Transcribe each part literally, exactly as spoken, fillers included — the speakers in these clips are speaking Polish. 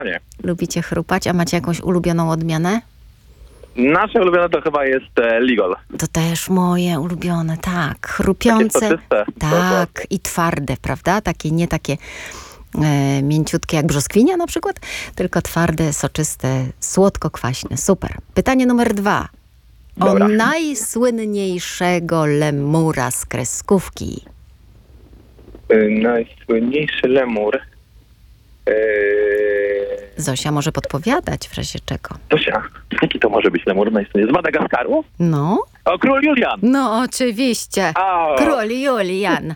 Nie. Lubicie chrupać, a macie jakąś ulubioną odmianę? Nasze ulubione to chyba jest e, Ligol. To też moje ulubione, tak. Chrupiące. Takie soczyste. Tak, i twarde, prawda? Takie, nie takie e, mięciutkie jak brzoskwinia na przykład, tylko twarde, soczyste, słodko-kwaśne. Super. Pytanie numer dwa. O Dobra. najsłynniejszego lemura z kreskówki. Y, najsłynniejszy lemur. Yy... Zosia może podpowiadać w razie czego. Zosia, jaki to może być lemur najsłynniejszy? Z Madagaskaru? No, O, król Julian. no oczywiście. O. Król Julian.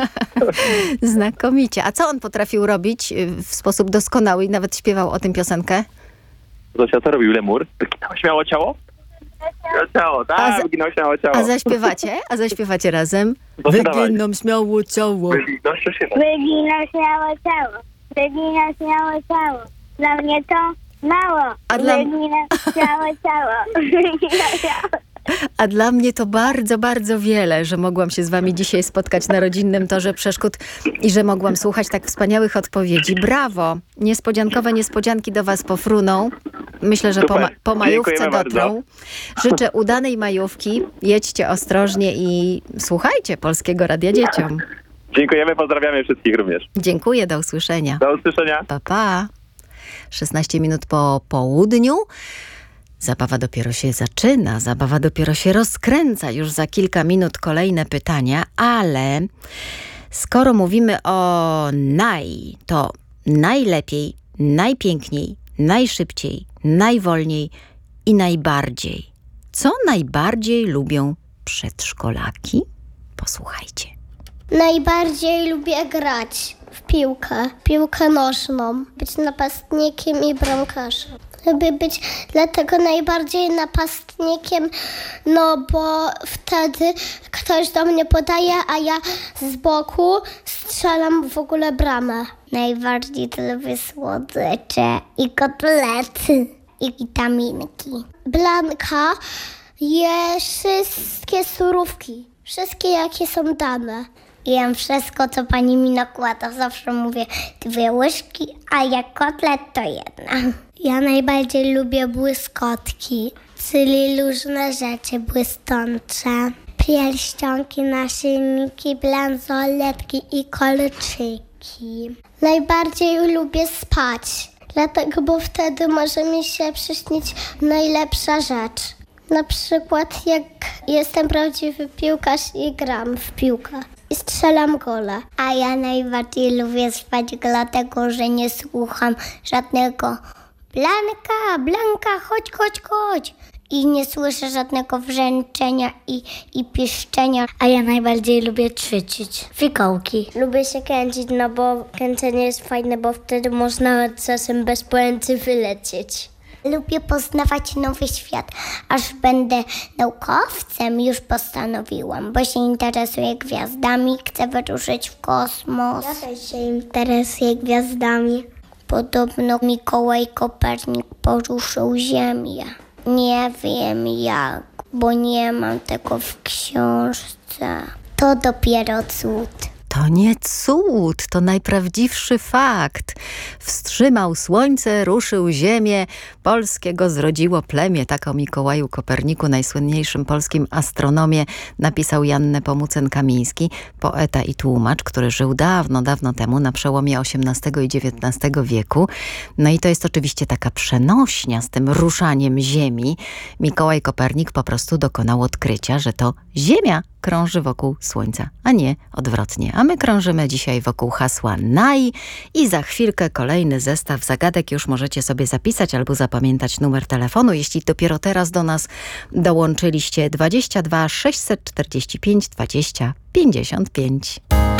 Znakomicie. A co on potrafił robić w sposób doskonały i nawet śpiewał o tym piosenkę? Zosia, co robił lemur? Wyginał śmiało ciało? Śmiało ciało, A tak, za- wyginał śmiało ciało. A zaśpiewacie? A zaśpiewacie razem? No to dawaj. Wyginam śmiało ciało. Wyginał się się. Wygina śmiało ciało, wygina śmiało ciało. Dla mnie to mało. A dla- Wygina śmiało ciało, wygina ciało. A dla mnie to bardzo, bardzo wiele, że mogłam się z wami dzisiaj spotkać na rodzinnym torze przeszkód i że mogłam słuchać tak wspaniałych odpowiedzi. Brawo! Niespodziankowe niespodzianki do was pofruną. Myślę, że po, ma- Super. po majówce Dziękujemy dotrą. Życzę udanej majówki. Jedźcie ostrożnie i słuchajcie Polskiego Radia Dzieciom. Dziękujemy, pozdrawiamy wszystkich również. Dziękuję, do usłyszenia. Do usłyszenia. Pa, pa. szesnaście minut po południu. Zabawa dopiero się zaczyna, zabawa dopiero się rozkręca. Już za kilka minut kolejne pytania, ale skoro mówimy o naj, to najlepiej, najpiękniej, najszybciej, najwolniej i najbardziej. Co najbardziej lubią przedszkolaki? Posłuchajcie. Najbardziej lubię grać w piłkę, piłkę nożną, być napastnikiem i bramkarzem. Lubię być dlatego najbardziej napastnikiem, no bo wtedy ktoś do mnie podaje, a ja z boku strzelam w ogóle bramę. Najbardziej to lubię słodycze i kotlety i witaminki. Blanka je wszystkie surówki, wszystkie jakie są dane. Jem wszystko, co pani mi nakłada. Zawsze mówię dwie łyżki, a jak kotlet to jedna. Ja najbardziej lubię błyskotki, czyli różne rzeczy błysczące. Pierścionki, naszyjniki, bransoletki i kolczyki. Najbardziej lubię spać, dlatego, bo wtedy może mi się przyśnić najlepsza rzecz. Na przykład jak jestem prawdziwy piłkarz i gram w piłkę i strzelam gole. A ja najbardziej lubię spać dlatego, że nie słucham żadnego Blanka, Blanka, chodź, chodź, chodź. I nie słyszę żadnego wrzęczenia i, i piszczenia. A ja najbardziej lubię ćwiczyć fikołki. Lubię się kręcić, no bo kręcenie jest fajne, bo wtedy można czasem bez pojęcia wylecieć. Lubię poznawać nowy świat, aż będę naukowcem, już postanowiłam, bo się interesuję gwiazdami, chcę wyruszyć w kosmos. Ja też się interesuję gwiazdami. Podobno Mikołaj Kopernik poruszył Ziemię. Nie wiem jak, bo nie mam tego w książce. To dopiero cud. To nie cud, to najprawdziwszy fakt. Wstrzymał słońce, ruszył ziemię, polskiego zrodziło plemię. Tak o Mikołaju Koperniku, najsłynniejszym polskim astronomie, napisał Jan Nepomucen-Kamiński, poeta i tłumacz, który żył dawno, dawno temu, na przełomie osiemnastego i dziewiętnastego wieku. No i to jest oczywiście taka przenośnia z tym ruszaniem ziemi. Mikołaj Kopernik po prostu dokonał odkrycia, że to Ziemia krąży wokół Słońca, a nie odwrotnie. A my krążymy dzisiaj wokół hasła naj i za chwilkę kolejny zestaw zagadek. Już możecie sobie zapisać albo zapamiętać numer telefonu, jeśli dopiero teraz do nas dołączyliście. dwadzieścia dwa sześćset czterdzieści pięć dwadzieścia pięćdziesiąt pięć.